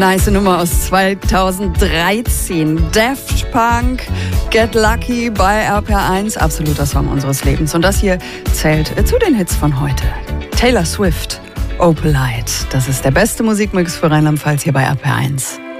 Nice Nummer aus 2013. Daft Punk, Get Lucky bei RPR1. Absoluter Song unseres Lebens. Und das hier zählt zu den Hits von heute. Taylor Swift, Opalite. Das ist der beste Musikmix für Rheinland-Pfalz hier bei RPR1.